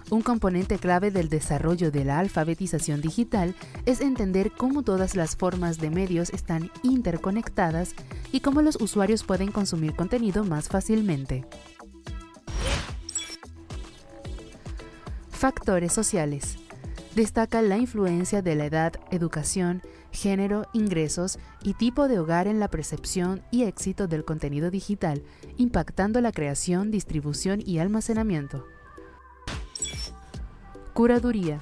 Un componente clave del desarrollo de la alfabetización digital es entender cómo todas las formas de medios están interconectadas y cómo los usuarios pueden consumir contenido más fácilmente. Factores sociales. Destaca la influencia de la edad, educación, género, ingresos y tipo de hogar en la percepción y éxito del contenido digital, impactando la creación, distribución y almacenamiento. Curaduría.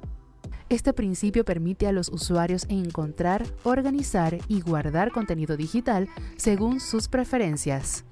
Este principio permite a los usuarios encontrar, organizar y guardar contenido digital según sus preferencias.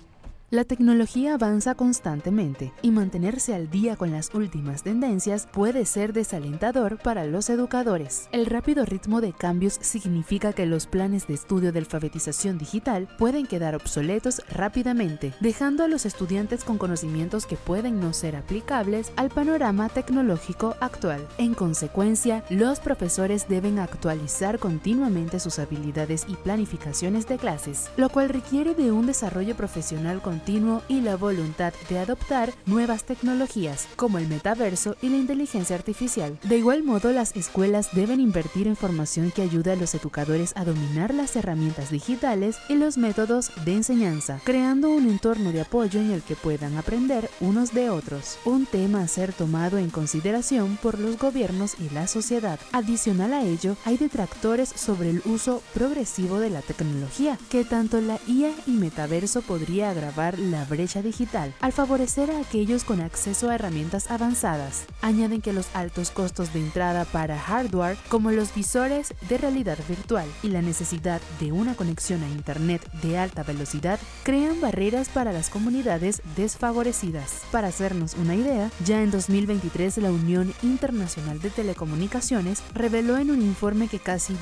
La tecnología avanza constantemente y mantenerse al día con las últimas tendencias puede ser desalentador para los educadores. El rápido ritmo de cambios significa que los planes de estudio de alfabetización digital pueden quedar obsoletos rápidamente, dejando a los estudiantes con conocimientos que pueden no ser aplicables al panorama tecnológico actual. En consecuencia, los profesores deben actualizar continuamente sus habilidades y planificaciones de clases, lo cual requiere de un desarrollo profesional continuo y la voluntad de adoptar nuevas tecnologías como el metaverso y la inteligencia artificial. De igual modo, las escuelas deben invertir en formación que ayude a los educadores a dominar las herramientas digitales y los métodos de enseñanza, creando un entorno de apoyo en el que puedan aprender unos de otros, un tema a ser tomado en consideración por los gobiernos y la sociedad. Adicional a ello, hay detractores sobre el uso progresivo de la tecnología, que tanto la IA y metaverso podría agravar la brecha digital al favorecer a aquellos con acceso a herramientas avanzadas. Añaden que los altos costos de entrada para hardware como los visores de realidad virtual y la necesidad de una conexión a internet de alta velocidad crean barreras para las comunidades desfavorecidas. Para hacernos una idea, ya en 2023 la Unión Internacional de Telecomunicaciones reveló en un informe que casi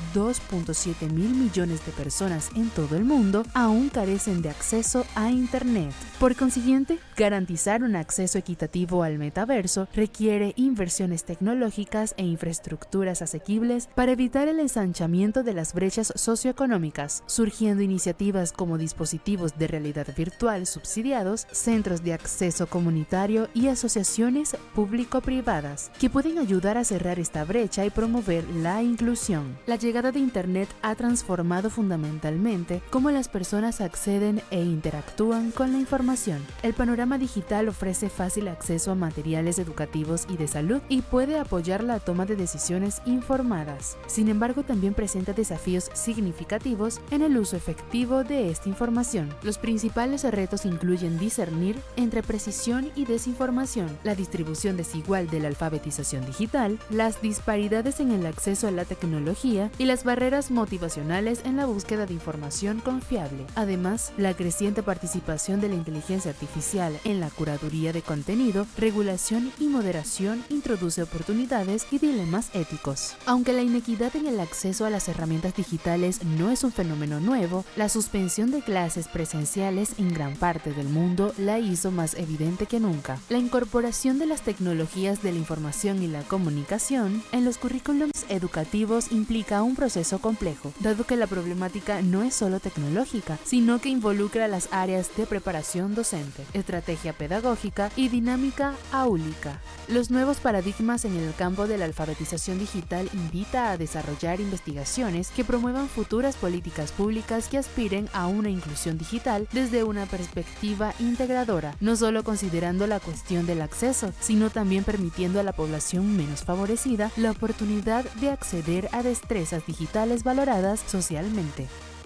2.7 mil millones de personas en todo el mundo aún carecen de acceso a internet. Por consiguiente, garantizar un acceso equitativo al metaverso requiere inversiones tecnológicas e infraestructuras asequibles para evitar el ensanchamiento de las brechas socioeconómicas, surgiendo iniciativas como dispositivos de realidad virtual subsidiados, centros de acceso comunitario y asociaciones público-privadas, que pueden ayudar a cerrar esta brecha y promover la inclusión. La llegada de Internet ha transformado fundamentalmente cómo las personas acceden e interactúan con la información. El panorama digital ofrece fácil acceso a materiales educativos y de salud y puede apoyar la toma de decisiones informadas. Sin embargo, también presenta desafíos significativos en el uso efectivo de esta información. Los principales retos incluyen discernir entre precisión y desinformación, la distribución desigual de la alfabetización digital, las disparidades en el acceso a la tecnología y las barreras motivacionales en la búsqueda de información confiable. Además, la creciente participación de la inteligencia artificial en la curaduría de contenido, regulación y moderación introduce oportunidades y dilemas éticos. Aunque la inequidad en el acceso a las herramientas digitales no es un fenómeno nuevo, la suspensión de clases presenciales en gran parte del mundo la hizo más evidente que nunca. La incorporación de las tecnologías de la información y la comunicación en los currículums educativos implica un proceso complejo, dado que la problemática no es solo tecnológica, sino que involucra las áreas de preparación docente, estrategia pedagógica y dinámica áulica. Los nuevos paradigmas en el campo de la alfabetización digital invita a desarrollar investigaciones que promuevan futuras políticas públicas que aspiren a una inclusión digital desde una perspectiva integradora, no solo considerando la cuestión del acceso, sino también permitiendo a la población menos favorecida la oportunidad de acceder a destrezas digitales valoradas socialmente.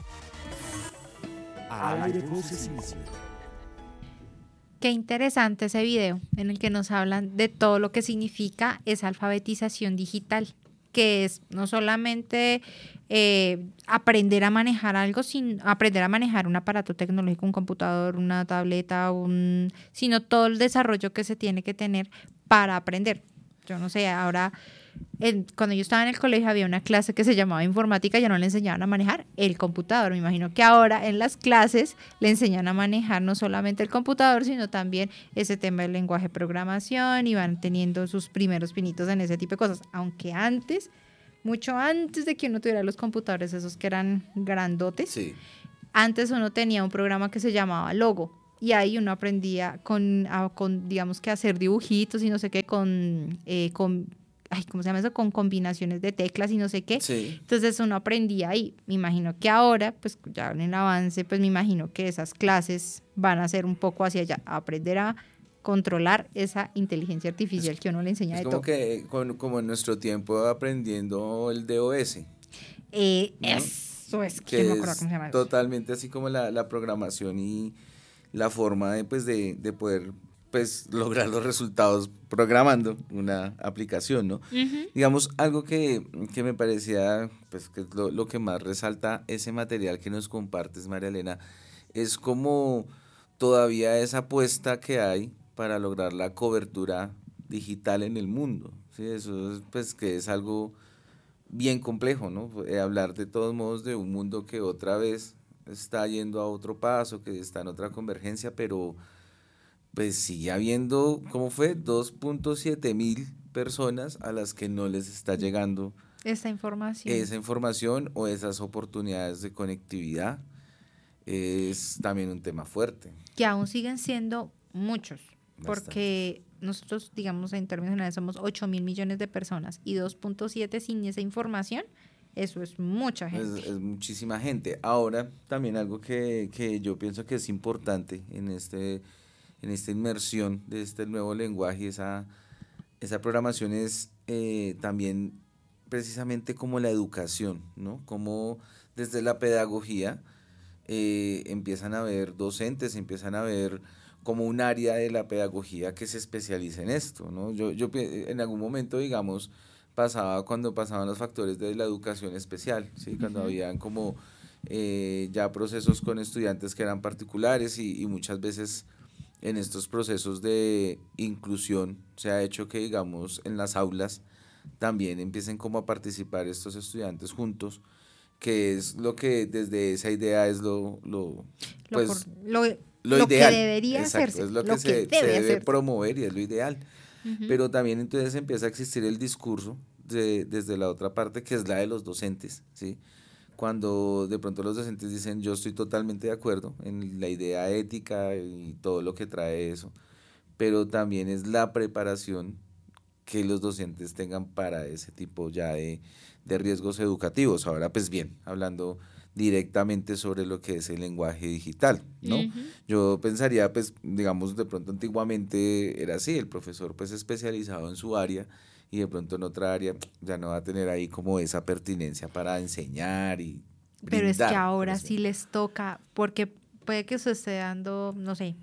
Qué interesante ese video en el que nos hablan de todo lo que significa esa alfabetización digital, que es no solamente aprender a manejar algo, sino aprender a manejar un aparato tecnológico, un computador, una tableta, sino todo el desarrollo que se tiene que tener para aprender. Yo no sé, ahora cuando yo estaba en el colegio había una clase que se llamaba informática, ya no le enseñaban a manejar el computador. Me imagino que ahora en las clases le enseñan a manejar no solamente el computador, sino también ese tema del lenguaje de programación y van teniendo sus primeros pinitos en ese tipo de cosas. Aunque antes, mucho antes de que uno tuviera los computadores esos que eran grandotes, Sí. antes uno tenía un programa que se llamaba Logo. y ahí uno aprendía con digamos que hacer dibujitos y no sé qué, ¿cómo se llama eso? Con combinaciones de teclas y no sé qué. Sí. Entonces uno aprendía ahí. Me imagino que ahora, pues ya en el avance, pues me imagino que esas clases van a ser un poco hacia allá, a aprender a controlar esa inteligencia artificial que uno le enseña Es de como todo. que como en nuestro tiempo aprendiendo el DOS, ¿no? Eso es, que yo no Que me acuerdo es cómo se llama eso. totalmente así como la programación y la forma de, pues, de poder pues, lograr los resultados programando una aplicación, ¿no? Ujú. Digamos, algo que me parecía, pues, que es lo que más resalta ese material que nos compartes, María Elena, es como todavía esa apuesta que hay para lograr la cobertura digital en el mundo, ¿sí? Eso es, pues, que es algo bien complejo, ¿no? Hablar de todos modos de un mundo que otra vez está yendo a otro paso, que está en otra convergencia, pero pues sigue habiendo, ¿cómo fue? 2.7 mil personas a las que no les está llegando Esta información. esa información o esas oportunidades de conectividad. Es también un tema fuerte. Que aún siguen siendo muchos, Bastante. porque nosotros, digamos, en términos generales somos 8.000 millones de personas y 2.7 sin esa información, eso es mucha gente. Es muchísima gente. Ahora, también algo que yo pienso que es importante en esta inmersión de este nuevo lenguaje, esa programación es también precisamente como la educación, ¿no? Como desde la pedagogía empiezan a haber docentes, empiezan a haber como un área de la pedagogía que se especializa en esto, ¿no? En algún momento, digamos, cuando pasaban los factores de la educación especial, ¿sí? Cuando habían como ya procesos con estudiantes que eran particulares y muchas veces en estos procesos de inclusión se ha hecho que, digamos, en las aulas también empiecen como a participar estos estudiantes juntos, que es lo que desde esa idea es pues, lo lo que ideal. debería Exacto, hacerse, es lo lo que que se debe debe hacerse. promover y es lo ideal. Ujú. Pero también entonces empieza a existir el discurso desde la otra parte, que es la de los docentes, ¿sí? Cuando de pronto los docentes dicen yo estoy totalmente de acuerdo en la idea ética y todo lo que trae eso, pero también es la preparación que los docentes tengan para ese tipo ya de riesgos educativos. Ahora pues bien, hablando directamente sobre lo que es el lenguaje digital, ¿no? Ujú. Yo pensaría, pues, digamos, de pronto antiguamente era así, el profesor pues especializado en su área y de pronto en otra área ya no va a tener ahí como esa pertinencia para enseñar y Pero es que brindar ahora sí conocimiento. les toca, porque puede que se esté dando, no sé,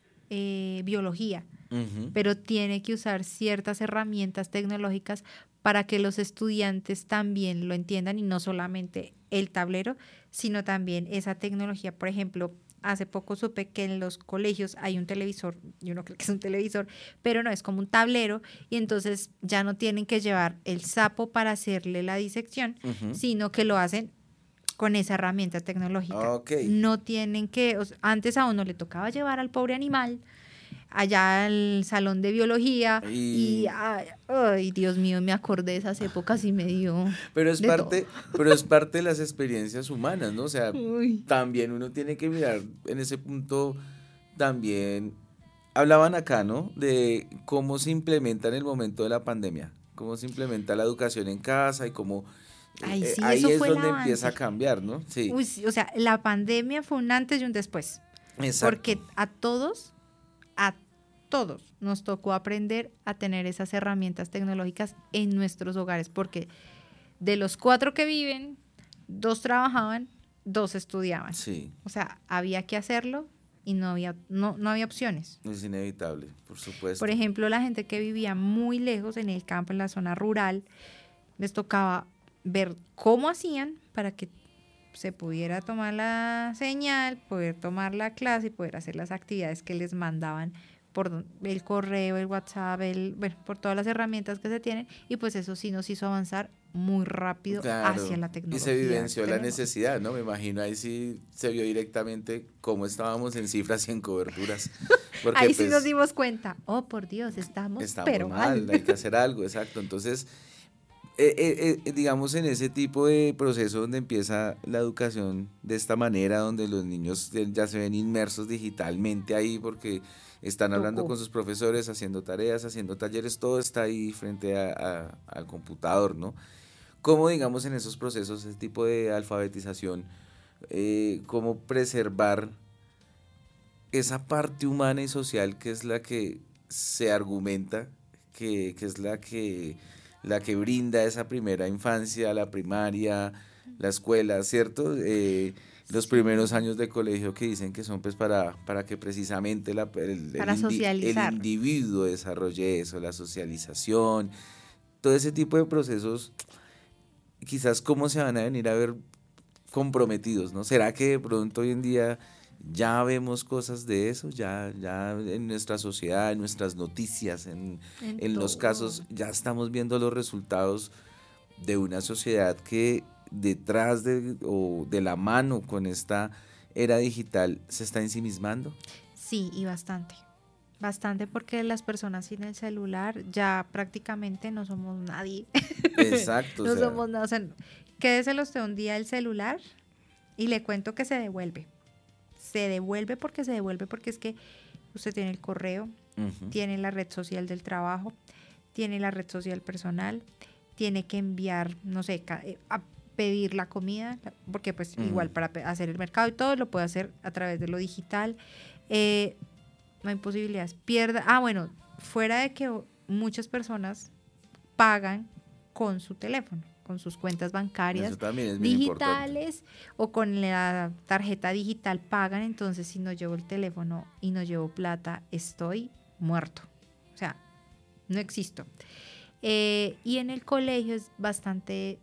biología, Ujú. pero tiene que usar ciertas herramientas tecnológicas para que los estudiantes también lo entiendan y no solamente el tablero, sino también esa tecnología. Por ejemplo, hace poco supe que en los colegios hay un televisor, yo no creo que es un televisor, pero no, es como un tablero y entonces ya no tienen que llevar el sapo para hacerle la disección, Ujú. sino que lo hacen con esa herramienta tecnológica. Ok. No tienen que, antes a uno le tocaba llevar al pobre animal allá al salón de biología y ay, Dios mío, me acordé de esas épocas y me dio Pero es de todo. parte de las experiencias humanas, ¿no? O sea, Uy. también uno tiene que mirar en ese punto también. Hablaban acá, ¿no? De cómo se implementa en el momento de la pandemia, cómo se implementa la educación en casa y cómo Ay, sí, ahí eso es fue el donde empieza a avance. cambiar, ¿no? Sí, Uy, sí, o sea, la pandemia fue un antes y un después, exacto. porque a todos nos tocó aprender a tener esas herramientas tecnológicas en nuestros hogares, porque de los 4 que viven, 2 trabajaban, 2 estudiaban. Sí, O sea, había que hacerlo y no había opciones. es inevitable, por supuesto. Por ejemplo, la gente que vivía muy lejos en el campo, en la zona rural, les tocaba ver cómo hacían para que se pudiera tomar la señal, poder tomar la clase y poder hacer las actividades que les mandaban por el correo, el WhatsApp, bueno, por todas las herramientas que se tienen, y pues eso sí nos hizo avanzar muy rápido hacia Claro, la y tecnología se vivenció que la tenemos. necesidad, ¿no? Me imagino ahí sí se vio directamente cómo estábamos en cifras y en coberturas, porque Ahí sí nos pues dimos cuenta, oh por Dios, estamos estamos pero mal. mal, hay que hacer algo, exacto. Entonces, digamos, en ese tipo de proceso donde empieza la educación de esta manera, donde los niños ya se ven inmersos digitalmente ahí porque están hablando Tocó. con sus profesores, haciendo tareas, haciendo talleres, todo está ahí frente al computador, ¿no? ¿Cómo, digamos, en esos procesos, ese tipo de alfabetización, cómo preservar esa parte humana y social que es la que se argumenta, que es la que brinda esa primera infancia, la primaria, la escuela, ¿cierto? Los primeros Sí. años de colegio que dicen que son pues para que precisamente Para el socializar. individuo desarrolle eso, la socialización, todo ese tipo de procesos, quizás cómo se van a venir a ver comprometidos, ¿no? ¿Será que de pronto hoy en día ya vemos cosas de eso? Ya en nuestra sociedad, en nuestras noticias, En en los todo. casos, ya estamos viendo los resultados de una sociedad que detrás o de la mano con esta era digital se está ensimismando. Sí, y bastante. Bastante porque las personas sin el celular ya prácticamente no somos nadie. Exacto, o No sea, somos nada. O sea, quédeselo usted un día el celular y le cuento que se devuelve. Se devuelve porque es que usted tiene el correo, ujú, tiene la red social del trabajo, tiene la red social personal, tiene que enviar, no sé, a pedir la comida, porque pues ujú. igual para hacer el mercado y todo lo puede hacer a través de lo digital. Eh, no hay posibilidades. Bueno, fuera de que muchas personas pagan con su teléfono, con sus cuentas Eso bancarias también es bien importante. digitales o con la tarjeta digital pagan, entonces si no llevo el teléfono y no llevo plata, estoy muerto. O sea, no existo. Y en el colegio es bastante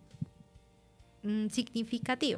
significativo.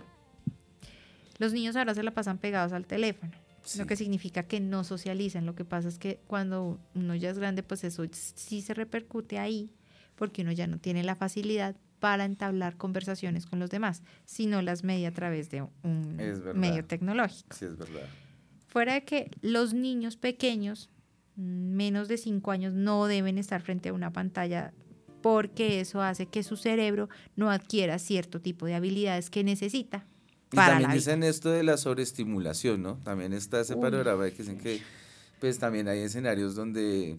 Los niños ahora se la pasan pegados al teléfono, Sí. lo que significa que no socializan. Lo que pasa es que cuando uno ya es grande, pues eso sí se repercute ahí, porque uno ya no tiene la facilidad para entablar conversaciones con los demás, sino las media a través de un Es verdad, medio tecnológico. sí es verdad. Fuera de que los niños pequeños, menos de 5 años, no deben estar frente a una pantalla porque eso hace que su cerebro no adquiera cierto tipo de habilidades que necesita Y para también la vida. dicen esto de la sobreestimulación, ¿no? También está ese Uy, panorama de que dicen que pues también hay escenarios donde,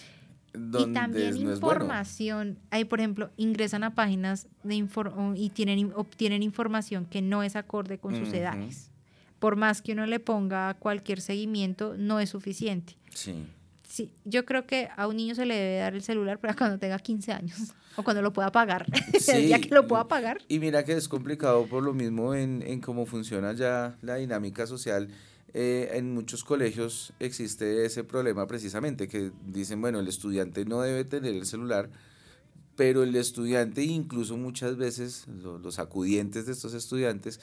y donde también no es bueno. información. Ahí, por ejemplo, ingresan a páginas y obtienen información que no es acorde con sus Ujú, edades. Por más que uno le ponga cualquier seguimiento, no es suficiente. sí. Sí, yo creo que a un niño se le debe dar el celular para cuando tenga 15 años o cuando lo pueda pagar. El día que Sí, lo pueda pagar. y mira que es complicado por lo mismo en cómo funciona ya la dinámica social. En muchos colegios existe ese problema precisamente, que dicen, bueno, el estudiante no debe tener el celular, pero el estudiante, incluso muchas veces los acudientes de estos estudiantes,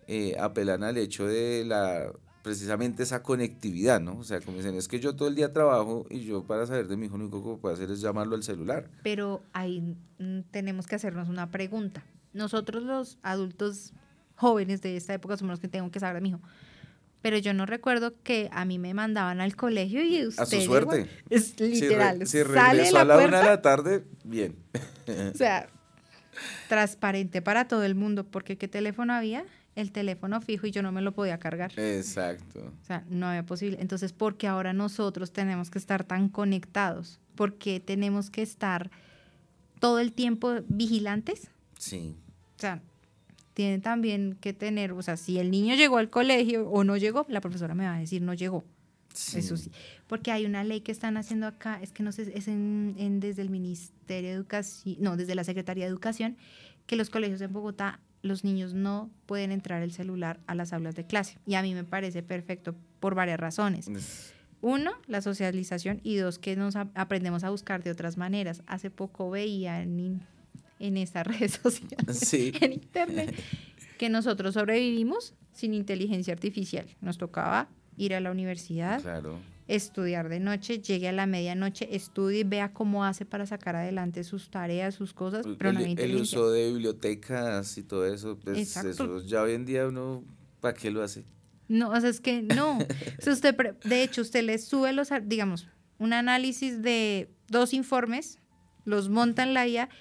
apelan al hecho de precisamente esa conectividad, ¿no? O sea, como dicen, es que yo todo el día trabajo y yo para saber de mi hijo lo único que puedo hacer es llamarlo al celular. Pero ahí tenemos que hacernos una pregunta. Nosotros los adultos jóvenes de esta época somos los que tengo que saber de mi hijo. Pero yo no recuerdo que a mí me mandaban al colegio y A su usted suerte. es literal, Si sale de regresó a la la 1 de puerta, la tarde, bien. o sea, transparente para todo el mundo, porque ¿qué teléfono había? El teléfono fijo y yo no me lo podía cargar. Exacto. O sea, no había posible. Entonces, ¿por qué ahora nosotros tenemos que estar tan conectados? ¿Por qué tenemos que estar todo el tiempo vigilantes? Sí. O sea, tienen también que tener, o sea, si el niño llegó al colegio o no llegó, la profesora me va a decir no llegó. Sí. Eso sí, porque hay una ley que están haciendo acá, es que no sé, es desde el Ministerio de Educación, no, desde la Secretaría de Educación, que los colegios en Bogotá, los niños no pueden entrar el celular a las aulas de clase. Y a mí me parece perfecto por varias razones. Uno, la socialización, y dos, que nos aprendemos a buscar de otras maneras. Hace poco veía en estas redes sociales, Sí. en internet, que nosotros sobrevivimos sin inteligencia artificial. Nos tocaba ir a la universidad, Claro. estudiar de noche, llegue a la medianoche, estudie y vea cómo hace para sacar adelante sus tareas, sus cosas, pero no había El inteligencia. uso de bibliotecas y todo eso, pues Exacto. eso ya hoy en día uno, ¿para qué lo hace? No, o sea, es que no. O sea, de hecho, usted le sube digamos, un análisis de 2 informes, los monta en la IA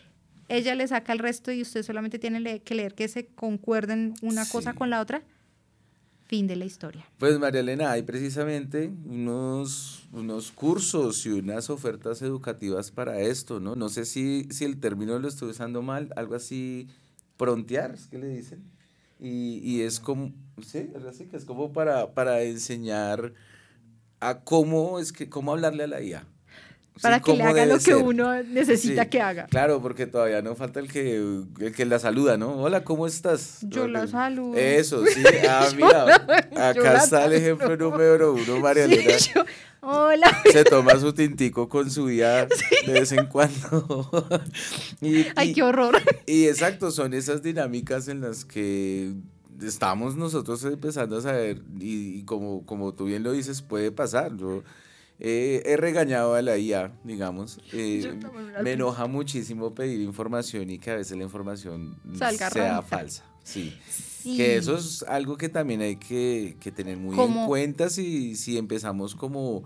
ella le saca el resto y usted solamente tiene que leer que se concuerden una cosa con la otra. Fin de la historia. Pues María Elena, hay precisamente unos cursos y unas ofertas educativas para esto, ¿no? No sé si el término lo estoy usando mal, algo así, prontear, es que le dicen. Y es como, sí, algo así, que es como para enseñar a cómo hablarle a la IA. Para Sí, que le cómo haga debe lo que ser. uno necesita Sí, que haga. claro, porque todavía no falta el que la saluda, ¿no? Hola, ¿cómo estás? Yo la saludo. Eso, sí. Mira, acá está el ejemplo número 1, María Sí, Elena. hola. Se toma su tintico con su IA de vez en cuando. Ay, qué horror. Y exacto, son esas dinámicas en las que estamos nosotros empezando a saber, y como tú bien lo dices, puede pasar. Yo he regañado a la IA, digamos. Me enoja muchísimo pedir información y que a veces la información salga sea rarita. falsa. Sí. Sí. Que eso es algo que también hay que tener muy en cuenta si empezamos como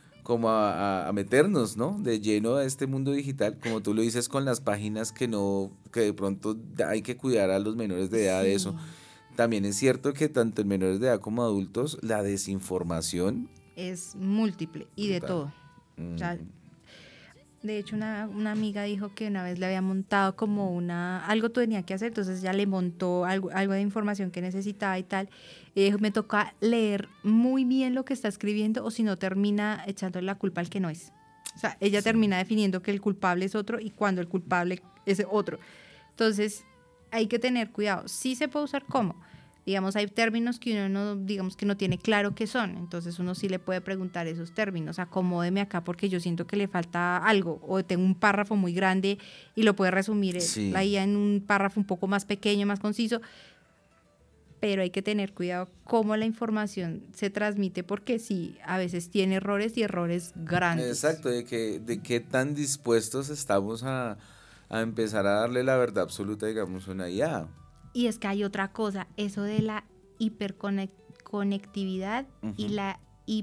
a meternos, ¿no? De lleno a este mundo digital, como tú lo dices, con las páginas que de pronto hay que cuidar a los menores de edad de eso. También es cierto que tanto en menores de edad como adultos, la desinformación es múltiple y de total. todo. O sea, de hecho, una amiga dijo que una vez le había montado como algo tenía que hacer, entonces ya le montó algo de información que necesitaba y tal. Y dijo, me toca leer muy bien lo que está escribiendo o si no termina echándole la culpa al que no es. O sea, ella termina definiendo que el culpable es otro y cuando el culpable es otro. Entonces, hay que tener cuidado. Sí se puede usar como. Digamos, hay términos que uno no, digamos que no tiene claro qué son, entonces uno sí le puede preguntar esos términos, acomódeme acá porque yo siento que le falta algo, o tengo un párrafo muy grande y lo puede resumir la IA en un párrafo un poco más pequeño, más conciso, pero hay que tener cuidado cómo la información se transmite, porque sí, a veces tiene errores y errores grandes. Exacto, de qué tan dispuestos estamos a empezar a darle la verdad absoluta, digamos, a una IA. Y es que hay otra cosa, eso de la hiperconectividad y la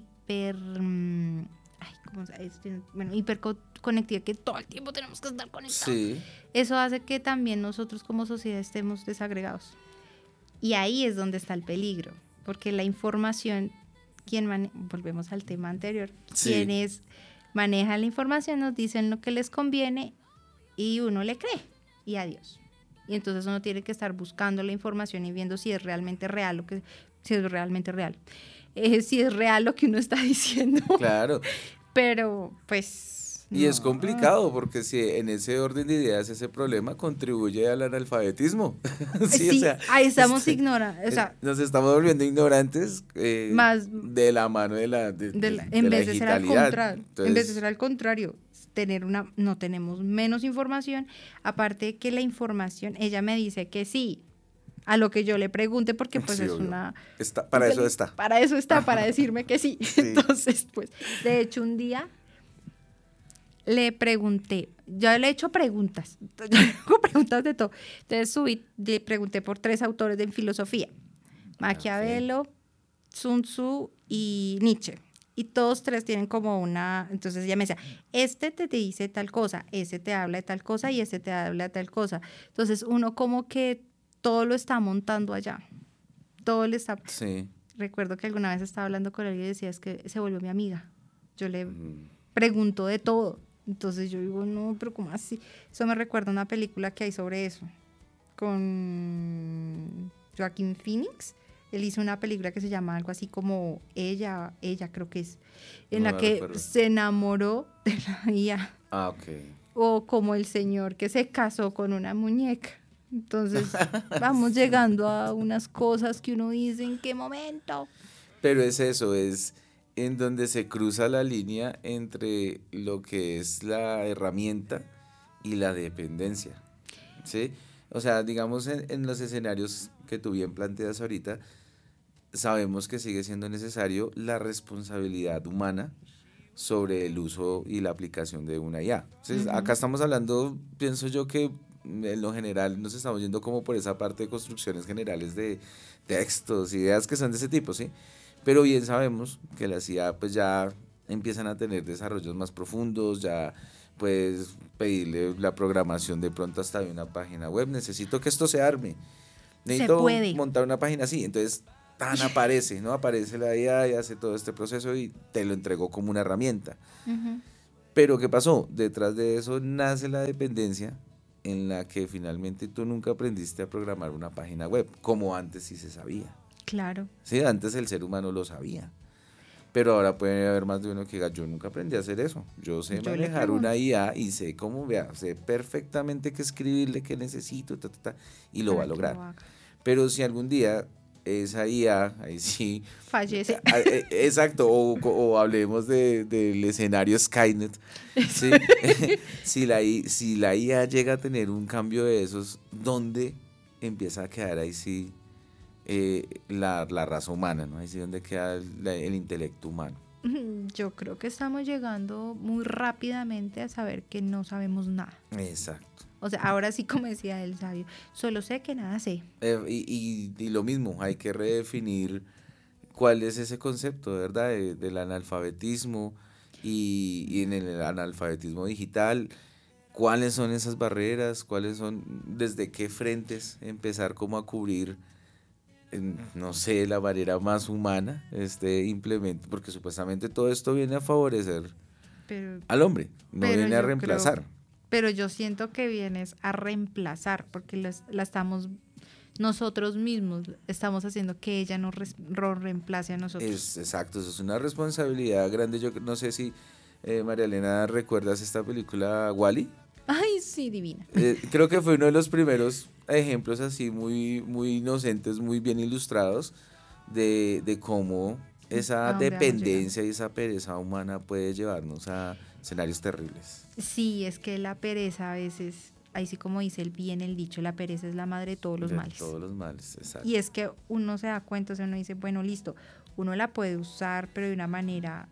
hiperconectividad, que todo el tiempo tenemos que estar conectados. Sí. Eso hace que también nosotros como sociedad estemos desagregados. Y ahí es donde está el peligro, porque la información, volvemos al tema anterior, quienes manejan la información nos dicen lo que les conviene y uno le cree y adiós. Y entonces uno tiene que estar buscando la información y viendo si es realmente real si es realmente real. Si es real lo que uno está diciendo. Claro. Pero, pues... Y es complicado porque si en ese orden de ideas ese problema contribuye al analfabetismo. Sí, o sea, ahí estamos ignorando. O sea, nos estamos volviendo ignorantes más de la mano de la en vez de ser al contrario. Entonces, en vez de ser al contrario. No tenemos menos información, aparte que la información, ella me dice que sí, a lo que yo le pregunte, porque pues sí, es obvio. una... Para eso está. Para eso está, para decirme que sí. Entonces, pues, de hecho, un día le pregunté, yo le he hecho preguntas, yo le hago preguntas de todo, entonces le pregunté por 3 autores de filosofía, Maquiavelo, Sun Tzu y Nietzsche. Y todos 3 tienen como entonces ella me decía, este te dice tal cosa, ese te habla de tal cosa y este te habla de tal cosa. Entonces uno como que todo lo está montando allá. Todo le está... Sí. Recuerdo que alguna vez estaba hablando con alguien y decía, es que se volvió mi amiga. Yo le pregunto de todo. Entonces yo digo, no, pero ¿cómo así? Eso me recuerda una película que hay sobre eso. Con Joaquín Phoenix. Él hizo una película que se llama algo así como Ella creo que es, en la que se enamoró de la IA. Ah, ok. O como el señor que se casó con una muñeca. Entonces, vamos llegando a unas cosas que uno dice, ¿en qué momento? Pero es eso, es en donde se cruza la línea entre lo que es la herramienta y la dependencia, ¿sí? O sea, digamos en los escenarios que tú bien planteas ahorita, sabemos que sigue siendo necesario la responsabilidad humana sobre el uso y la aplicación de una IA. Entonces, acá estamos hablando, pienso yo que en lo general nos estamos yendo como por esa parte de construcciones generales de textos, ideas que son de ese tipo, ¿sí? Pero bien sabemos que las IA pues ya empiezan a tener desarrollos más profundos, ya puedes pedirle la programación de pronto hasta de una página web. Necesito que esto se arme. Necesito montar una página así. Entonces, tan aparece, ¿no? Aparece la IA y hace todo este proceso y te lo entregó como una herramienta. Ujú. Pero ¿qué pasó? Detrás de eso nace la dependencia en la que finalmente tú nunca aprendiste a programar una página web, como antes sí se sabía. Claro. Sí, antes el ser humano lo sabía. Pero ahora puede haber más de uno que diga, yo nunca aprendí a hacer eso. Yo sé Yo le manejar pregunto. una IA y sé cómo, vea, sé perfectamente qué escribirle, qué necesito, y lo va a Para que lograr. lo haga. Pero si algún día esa IA, ahí sí, Fallece. exacto, o hablemos del escenario Skynet, ¿sí? Si la IA llega a tener un cambio de esos, ¿dónde empieza a quedar ahí sí la raza humana, ¿no? Ahí sí donde queda el intelecto humano. Yo creo que estamos llegando muy rápidamente a saber que no sabemos nada. Exacto. O sea, ahora sí, como decía el sabio, solo sé que nada sé. Y lo mismo, hay que redefinir cuál es ese concepto, ¿verdad? Del analfabetismo y en el analfabetismo digital, cuáles son esas barreras, cuáles son, desde qué frentes empezar como a cubrir, no sé, la barrera más humana, este implemento, porque supuestamente todo esto viene a favorecer Pero, al hombre, no pero viene a yo reemplazar. creo, pero yo siento que vienes a reemplazar, porque la estamos, nosotros mismos estamos haciendo que ella nos reemplace a nosotros. Es exacto, eso es una responsabilidad grande. Yo no sé si María Elena recuerdas esta película Wall-E. Ay, sí, divina. Creo que fue uno de los primeros ejemplos así muy inocentes, muy bien ilustrados de cómo esa ¿A dónde vamos llegando? dependencia y esa pereza humana puede llevarnos a escenarios terribles. Sí, es que la pereza a veces, ahí sí como dice el dicho, la pereza es la madre de todos los De males. todos los males, exacto. Y es que uno se da cuenta, o sea, uno dice, bueno, listo, uno la puede usar, pero de una manera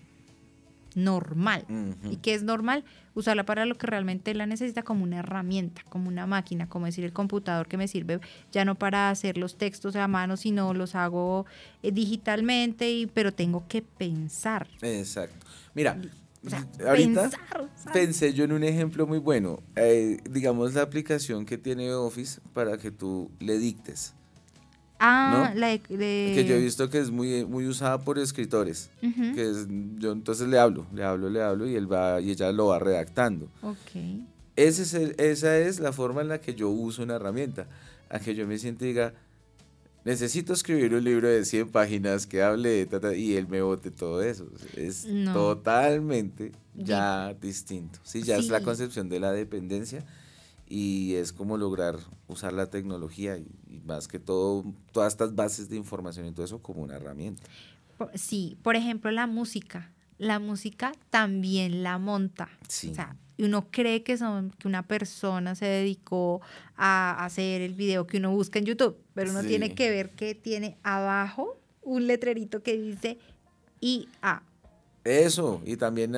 normal. Ujú. ¿Y qué es normal? Usarla para lo que realmente la necesita, como una herramienta, como una máquina, como decir el computador que me sirve ya no para hacer los textos a mano, sino los hago digitalmente, pero tengo que pensar. Exacto. Mira, O sea, ahorita pensar, ¿sabes? pensé yo en un ejemplo muy bueno. Digamos la aplicación que tiene Office para que tú le dictes, Ah, ¿no? la Que yo he visto que es muy usada por escritores. Ujú. Que es, yo entonces le hablo y él va y ella lo va redactando. Ok. Esa es la forma en la que yo uso una herramienta. A que yo me sienta y diga, necesito escribir un libro de 100 páginas que hable de y él me bote todo eso. Es No. totalmente ya distinto. Sí, ya es la Sí, concepción de la dependencia y es como lograr usar la tecnología y más que todo, todas estas bases de información y todo eso como una herramienta. sí, por ejemplo, la música. La música también la monta. Sí. O sea, y uno cree que una persona se dedicó a hacer el video que uno busca en YouTube, pero uno tiene Sí. que ver que tiene abajo un letrerito que dice IA. Eso, y también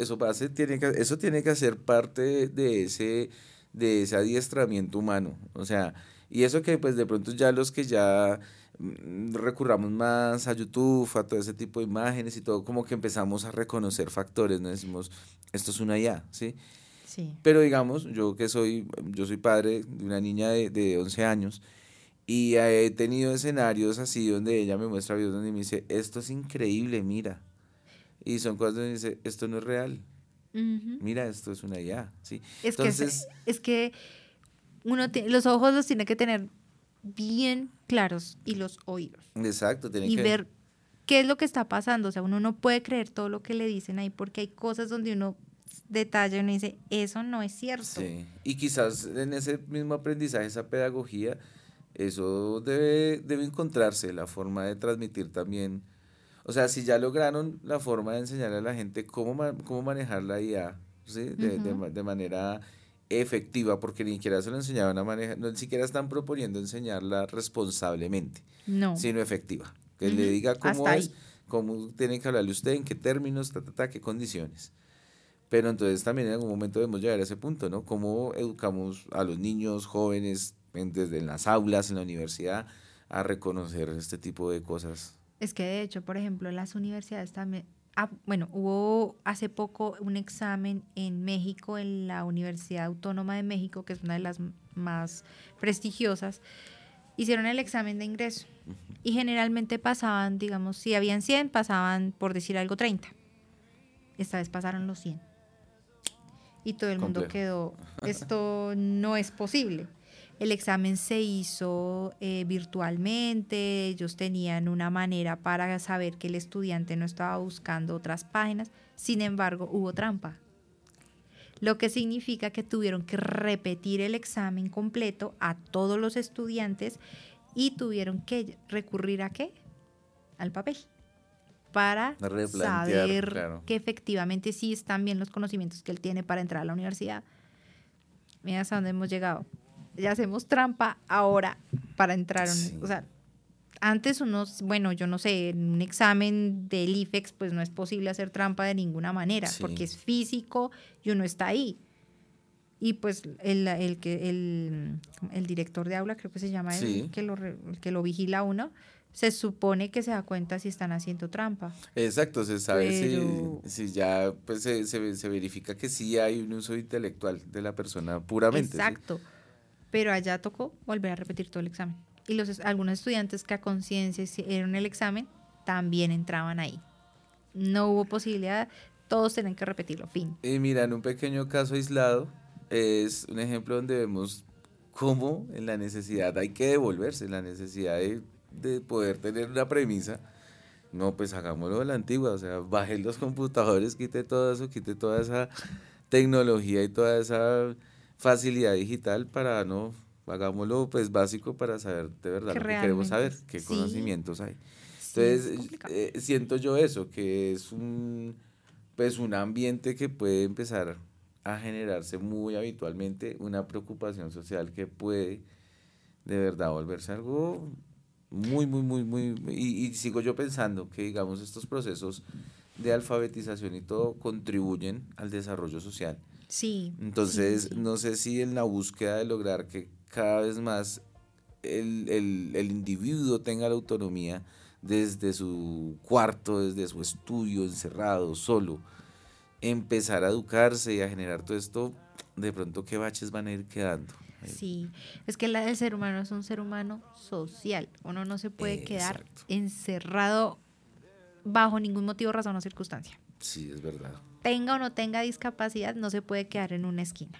eso tiene que hacer parte de ese adiestramiento humano. O sea, y eso que pues de pronto ya los que ya recurramos más a YouTube, a todo ese tipo de imágenes y todo, como que empezamos a reconocer factores, ¿no? Decimos, esto es una IA, ¿sí? Sí. Pero digamos, yo soy padre de una niña de 11 años y he tenido escenarios así donde ella me muestra videos donde me dice, esto es increíble, mira. Y son cosas donde dice, esto no es real. Ujú. Mira, esto es una IA, ¿sí? Es que, Entonces, es que los ojos los tiene que tener bien claros y los oídos. exacto, tiene Y que... ver qué es lo que está pasando. O sea, uno no puede creer todo lo que le dicen ahí porque hay cosas donde uno detalla y uno dice, eso no es cierto. Sí. Y quizás en ese mismo aprendizaje, esa pedagogía, eso debe encontrarse, la forma de transmitir también. O sea, si ya lograron la forma de enseñarle a la gente cómo manejar la IA, ¿sí? Ujú. De manera efectiva, porque ni siquiera se lo enseñaban a manejar, no, ni siquiera están proponiendo enseñarla responsablemente, No. sino efectiva. Que le Ujú. diga cómo Hasta es, ahí. cómo tiene que hablarle usted, en qué términos, qué condiciones. Pero entonces también en algún momento debemos llegar a ese punto, ¿no? Cómo educamos a los niños, jóvenes, desde en las aulas, en la universidad, a reconocer este tipo de cosas. Es que de hecho, por ejemplo, las universidades también bueno, hubo hace poco un examen en México, en la Universidad Autónoma de México, que es una de las más prestigiosas. Hicieron el examen de ingreso y generalmente pasaban, digamos, si habían 100, pasaban, por decir algo, 30. Esta vez pasaron los 100. Y todo el mundo quedó, esto no es posible. El examen se hizo virtualmente, ellos tenían una manera para saber que el estudiante no estaba buscando otras páginas, sin embargo, hubo trampa. Lo que significa que tuvieron que repetir el examen completo a todos los estudiantes y tuvieron que recurrir ¿a qué? Al papel, para saber que efectivamente sí están bien los conocimientos que él tiene para entrar a la universidad. Mira hasta dónde hemos llegado. Ya hacemos trampa ahora para entrar. Sí. O sea, antes bueno, yo no sé, en un examen del IFEX pues no es posible hacer trampa de ninguna manera, sí, porque es físico y uno está ahí. Y pues el director de aula, creo que se llama, sí, el que lo vigila a uno, se supone que se da cuenta si están haciendo trampa. Exacto, se sabe si ya pues se verifica que sí hay un uso intelectual de la persona puramente. Exacto, ¿sí? Pero allá tocó volver a repetir todo el examen. Y algunos estudiantes que a conciencia hicieron el examen también entraban ahí. No hubo posibilidad, todos tenían que repetirlo, fin. Y mira, en un pequeño caso aislado, es un ejemplo donde vemos cómo en la necesidad hay que devolverse, la necesidad de poder tener una premisa. No, pues hagámoslo de la antigua, o sea, baje los computadores, quite todo eso, quite toda esa tecnología y toda esa facilidad digital para no, hagámoslo pues básico para saber de verdad lo que queremos saber, qué sí, conocimientos hay. Entonces, siento yo eso, que es un ambiente que puede empezar a generarse muy habitualmente, una preocupación social que puede de verdad volverse algo muy, y sigo yo pensando que, digamos, estos procesos de alfabetización y todo contribuyen al desarrollo social. Sí. Entonces, sí. No sé si en la búsqueda de lograr que cada vez más el individuo tenga la autonomía desde su cuarto, desde su estudio, encerrado, solo, empezar a educarse y a generar todo esto, de pronto qué baches van a ir quedando. Sí, es que el ser humano es un ser humano social. Uno no se puede quedar encerrado bajo ningún motivo, razón o circunstancia. Sí, es verdad. Tenga o no tenga discapacidad, no se puede quedar en una esquina.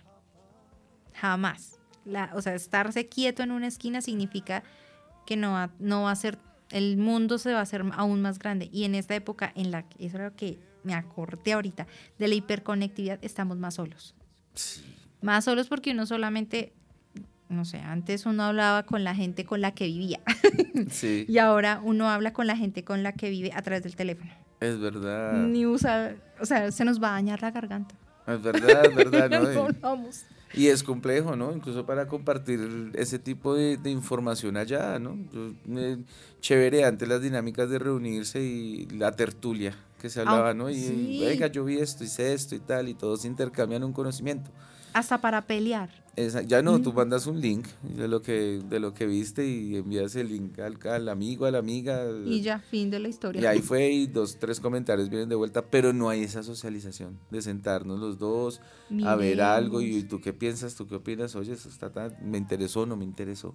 Jamás. O sea, estarse quieto en una esquina significa que no va a ser, el mundo se va a hacer aún más grande. Y en esta época, eso era lo que me acordé ahorita, de la hiperconectividad, estamos más solos. Sí. Más solos porque uno solamente, no sé, antes uno hablaba con la gente con la que vivía. Sí. Y ahora uno habla con la gente con la que vive a través del teléfono. Es verdad. O sea, se nos va a dañar la garganta. Es verdad, ¿no? No vamos. Y es complejo, ¿no? Incluso para compartir ese tipo de información allá, ¿no? Chévere antes las dinámicas de reunirse y la tertulia que se hablaba, ¿no? Y sí, venga, yo vi esto, hice esto y tal, y todos intercambian un conocimiento. Hasta para pelear. Ya no, tú mandas un link de lo que viste y envías el link al amigo, a la amiga. Y ya, fin de la historia. Y ahí fue, y 2, 3 comentarios vienen de vuelta, pero no hay esa socialización de sentarnos los dos, miremos, a ver algo, y tú qué piensas, tú qué opinas, oye, eso me interesó, no me interesó.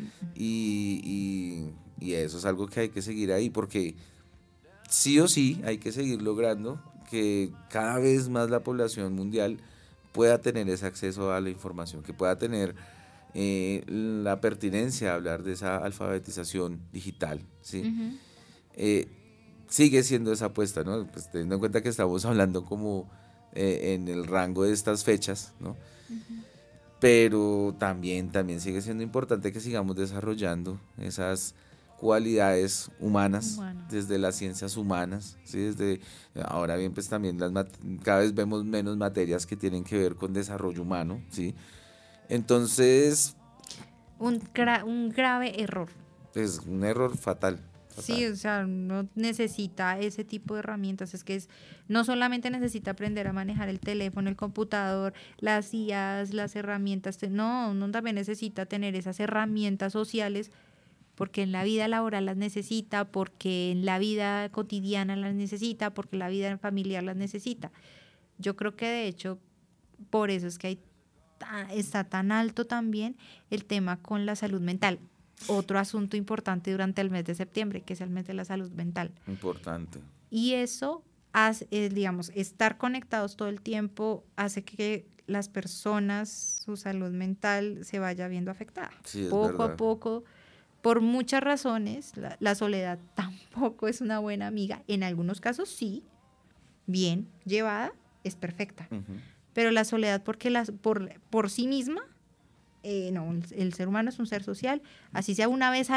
Y eso es algo que hay que seguir ahí, porque sí o sí hay que seguir logrando que cada vez más la población mundial pueda tener ese acceso a la información, que pueda tener la pertinencia de hablar de esa alfabetización digital, ¿sí? Uh-huh. Sigue siendo esa apuesta, ¿no? Pues teniendo en cuenta que estamos hablando como en el rango de estas fechas, ¿no? Uh-huh. Pero también sigue siendo importante que sigamos desarrollando esas cualidades humanas, desde las ciencias humanas, ¿sí? Desde ahora bien, pues también cada vez vemos menos materias que tienen que ver con desarrollo humano, ¿sí? Entonces, un grave error. Es un error fatal. Sí, o sea, uno necesita ese tipo de herramientas. Es que no solamente necesita aprender a manejar el teléfono, el computador, las IAs, las herramientas. No, uno también necesita tener esas herramientas sociales porque en la vida laboral las necesita, porque en la vida cotidiana las necesita, porque en la vida familiar las necesita. Yo creo que de hecho por eso es que está tan alto también el tema con la salud mental. Otro asunto importante durante el mes de septiembre, que es el mes de la salud mental. Importante. Y eso hace, digamos, estar conectados todo el tiempo hace que las personas, su salud mental se vaya viendo afectada. Sí, Poco a poco, por muchas razones, la soledad tampoco es una buena amiga. En algunos casos sí, bien llevada, es perfecta. Uh-huh. Pero la soledad por sí misma, no, el ser humano es un ser social, así sea una vez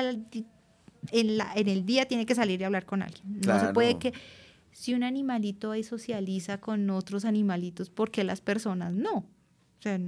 en el día tiene que salir y hablar con alguien. Claro. No se puede que, si un animalito ahí socializa con otros animalitos, ¿por qué las personas no? O sea,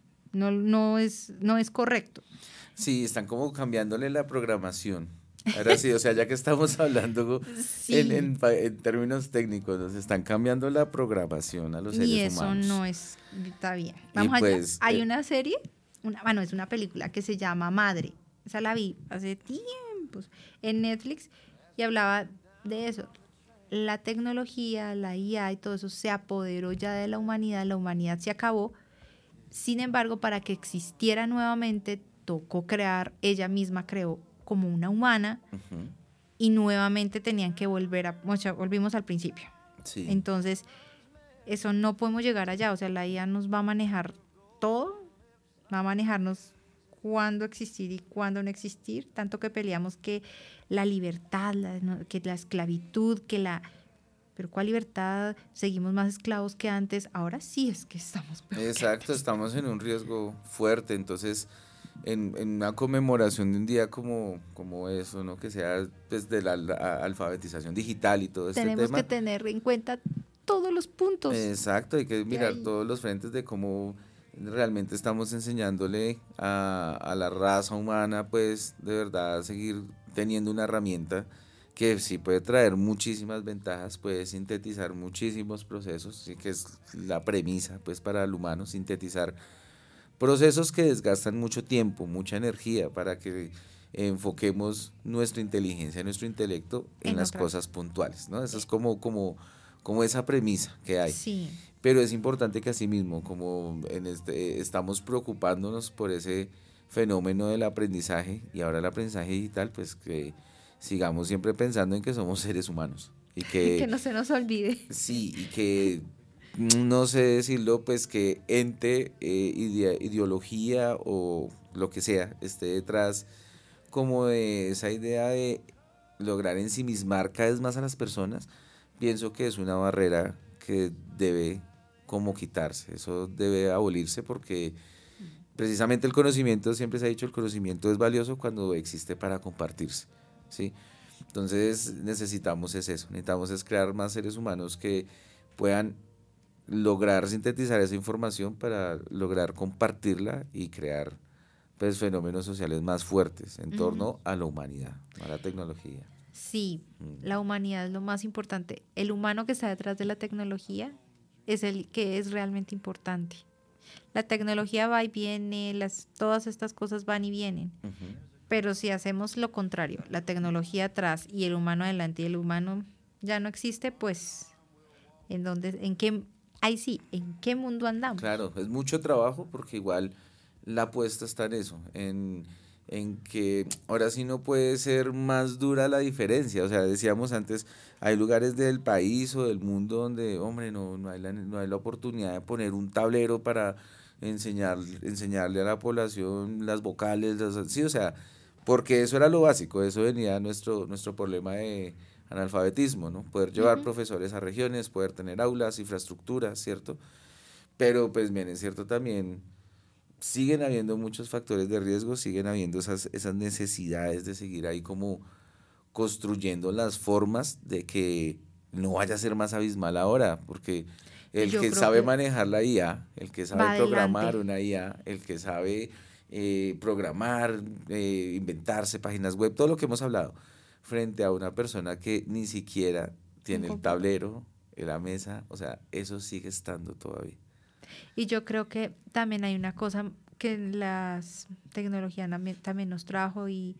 no es correcto. Sí, están como cambiándole la programación. Ahora sí, o sea, ya que estamos hablando sí. en términos técnicos, nos están cambiando la programación a los seres humanos. Y eso no está bien. Vamos pues, allá. Hay una serie, es una película que se llama Madre. Esa la vi hace tiempos en Netflix y hablaba de eso. La tecnología, la IA y todo eso se apoderó ya de la humanidad se acabó. Sin embargo, para que existiera nuevamente, tocó crear, ella misma creó como una humana, uh-huh. Y nuevamente tenían que volvimos al principio. Sí. Entonces, eso no podemos llegar allá, o sea, la IA nos va a manejar todo, va a manejarnos cuándo existir y cuándo no existir, tanto que peleamos que la libertad, que la esclavitud, pero ¿cuál libertad? Seguimos más esclavos que antes, ahora sí es que estamos peor. Exacto, estamos en un riesgo fuerte, entonces en una conmemoración de un día como eso, ¿no? Que sea pues, de la alfabetización digital y todo este tema. Tenemos que tener en cuenta todos los puntos. Exacto, hay que mirar todos los frentes de cómo realmente estamos enseñándole a la raza humana, pues de verdad seguir teniendo una herramienta que sí puede traer muchísimas ventajas, puede sintetizar muchísimos procesos, que es la premisa pues para el humano, sintetizar procesos que desgastan mucho tiempo, mucha energía, para que enfoquemos nuestra inteligencia, nuestro intelecto en las cosas puntuales, ¿no? Eso es como esa premisa que hay. Sí. Pero es importante que asimismo, como estamos preocupándonos por ese fenómeno del aprendizaje y ahora el aprendizaje digital, pues que sigamos siempre pensando en que somos seres humanos. Y que no se nos olvide. Sí, y que no sé decirlo, pues que ente, ideología o lo que sea esté detrás como de esa idea de lograr ensimismar cada vez más a las personas, pienso que es una barrera que debe como quitarse, eso debe abolirse porque precisamente el conocimiento, siempre se ha dicho, el conocimiento es valioso cuando existe para compartirse, ¿sí? Entonces necesitamos necesitamos crear más seres humanos que puedan lograr sintetizar esa información para lograr compartirla y crear pues fenómenos sociales más fuertes en torno a la humanidad, a la tecnología. Sí, la humanidad es lo más importante. El humano que está detrás de la tecnología es el que es realmente importante. La tecnología va y viene, todas estas cosas van y vienen. Uh-huh. Pero si hacemos lo contrario, la tecnología atrás y el humano adelante y el humano ya no existe, pues ¿en qué mundo andamos? Claro, es mucho trabajo porque igual la apuesta está en eso, en que ahora sí no puede ser más dura la diferencia. O sea, decíamos antes, hay lugares del país o del mundo donde, hombre, no hay la oportunidad de poner un tablero para enseñarle a la población las vocales, sí, o sea, porque eso era lo básico, eso venía nuestro problema de analfabetismo, ¿no? Poder llevar profesores a regiones, poder tener aulas, infraestructuras, ¿cierto? Pero pues bien, es cierto también, siguen habiendo muchos factores de riesgo, siguen habiendo esas necesidades de seguir ahí como construyendo las formas de que no vaya a ser más abismal ahora, porque el que sabe manejar la IA, el que sabe programar una IA, el que sabe programar, inventarse páginas web, todo lo que hemos hablado, frente a una persona que ni siquiera tiene el tablero, la mesa, o sea, eso sigue estando todavía. Y yo creo que también hay una cosa que las tecnologías también nos trajo y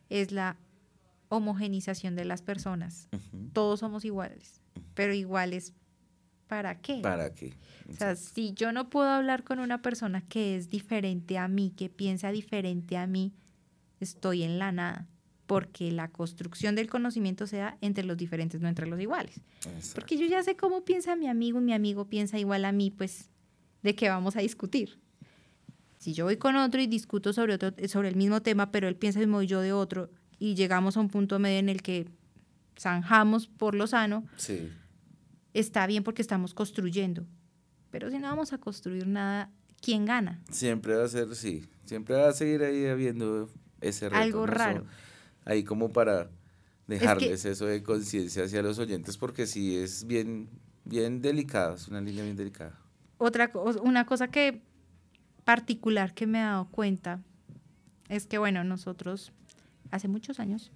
es la homogenización de las personas. Todos somos iguales, pero iguales ¿para qué? ¿Para qué? O sea, si yo no puedo hablar con una persona que es diferente a mí, que piensa diferente a mí, estoy en la nada, porque la construcción del conocimiento se da entre los diferentes, no entre los iguales. Exacto. Porque yo ya sé cómo piensa mi amigo y mi amigo piensa igual a mí, pues, ¿de qué vamos a discutir? Si yo voy con otro y discuto sobre el mismo tema, pero él piensa el mismo y yo de otro, y llegamos a un punto medio en el que zanjamos por lo sano, sí, está bien porque estamos construyendo. Pero si no vamos a construir nada, ¿quién gana? Siempre va a ser, sí, siempre va a seguir ahí habiendo ese reto. Algo raro. Ahí como para dejarles eso de conciencia hacia los oyentes, porque sí es bien, bien delicado, es una línea bien delicada. Una cosa que particular que me he dado cuenta es que, bueno, nosotros hace muchos años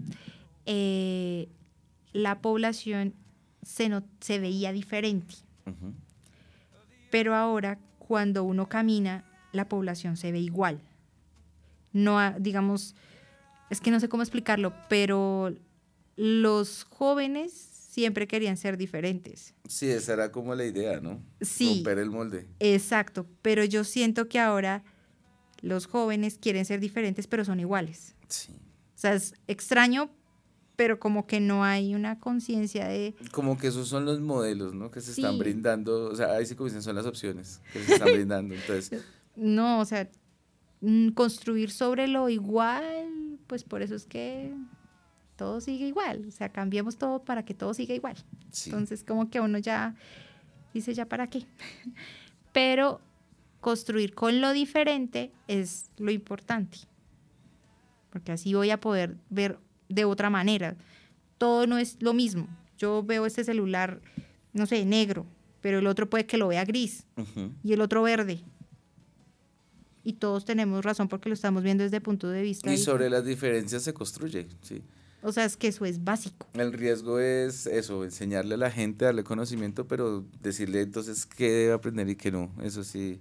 la población se veía diferente. Uh-huh. Pero ahora, cuando uno camina, la población se ve igual. No, digamos, es que no sé cómo explicarlo, pero los jóvenes siempre querían ser diferentes. Sí, esa era como la idea, ¿no? Sí. Romper el molde. Exacto, pero yo siento que ahora los jóvenes quieren ser diferentes, pero son iguales. Sí. O sea, es extraño, pero como que no hay una conciencia de... Como que esos son los modelos, ¿no? Que se están brindando, o sea, ahí sí como dicen, son las opciones que se están brindando, entonces... No, o sea, construir sobre lo igual, pues por eso es que todo sigue igual, o sea, cambiemos todo para que todo siga igual. Sí. Entonces, como que uno ya dice, ¿ya para qué? Pero construir con lo diferente es lo importante, porque así voy a poder ver de otra manera. Todo no es lo mismo. Yo veo este celular, no sé, negro, pero el otro puede que lo vea gris, uh-huh, y el otro verde. Y todos tenemos razón porque lo estamos viendo desde el punto de vista. Y sobre las diferencias se construye, sí. O sea, es que eso es básico. El riesgo es eso, enseñarle a la gente, darle conocimiento, pero decirle entonces qué debe aprender y qué no. Eso sí.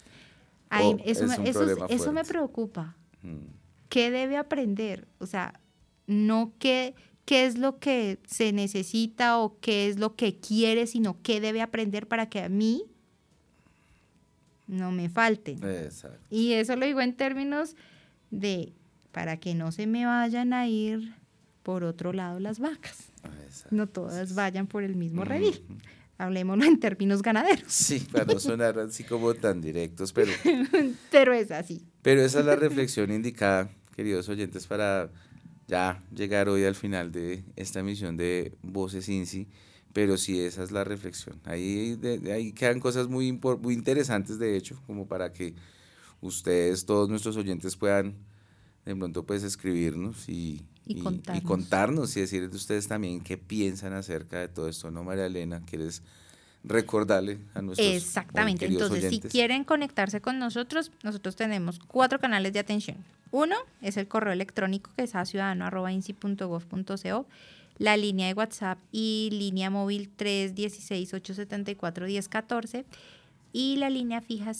Eso me preocupa. ¿Qué debe aprender? O sea, no qué es lo que se necesita o qué es lo que quiere, sino qué debe aprender para que a mí no me falte. Exacto. Y eso lo digo en términos de para que no se me vayan a ir por otro lado las vacas. Exacto. No todas vayan por el mismo redil. Hablemoslo en términos ganaderos. Sí, para no sonar así como tan directos, pero... pero es así. Pero esa es la reflexión indicada, queridos oyentes, para ya llegar hoy al final de esta emisión de Voces INSI, pero sí, esa es la reflexión. Ahí quedan cosas muy interesantes, de hecho, como para que ustedes, todos nuestros oyentes, puedan de pronto pues escribirnos y contarnos y decirles ustedes también qué piensan acerca de todo esto, ¿no, María Elena? ¿Quieres recordarle a nuestros Exactamente, entonces oyentes? Si quieren conectarse con nosotros tenemos 4 canales de atención. Uno es el correo electrónico, que es ciudadano@insi.gov.co, la línea de WhatsApp y línea móvil 316-874-1014 y la línea fija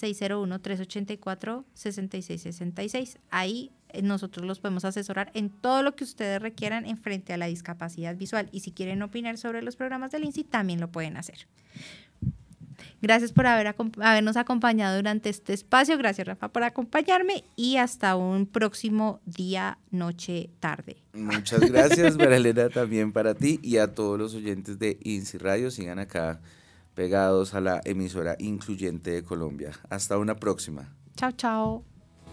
601-384-6666. Ahí nosotros los podemos asesorar en todo lo que ustedes requieran en frente a la discapacidad visual, y si quieren opinar sobre los programas del INSI también lo pueden hacer. Gracias por habernos acompañado durante este espacio. Gracias, Rafa, por acompañarme, y hasta un próximo día, noche, tarde. Muchas gracias, María Elena, también para ti y a todos los oyentes de INSI Radio. Sigan acá pegados a la emisora incluyente de Colombia. Hasta una próxima. Chao, chao.